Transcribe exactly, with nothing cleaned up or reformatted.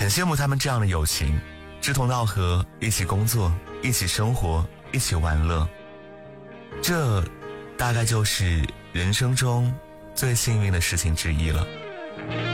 很羡慕他们这样的友情，志同道合，一起工作，一起生活，一起玩乐。这大概就是人生中最幸运的事情之一了。